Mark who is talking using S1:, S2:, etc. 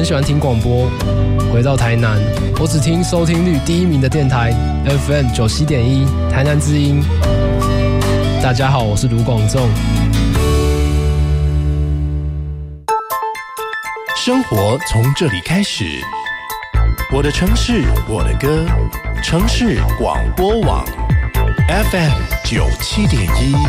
S1: 喜欢听广播，回到台南，我只听收听率第1名的电台 FM 97.1台南之音。大家好，我是卢广仲。
S2: 生活从这里开始，我的城市，我的歌，城市广播网 FM 97.1。